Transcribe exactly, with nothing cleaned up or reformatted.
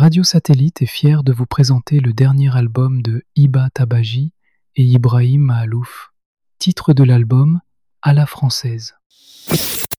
Radio Satellite est fière de vous présenter le dernier album de Hiba Tabaji et Ibrahim Maalouf. Titre de l'album: À la française.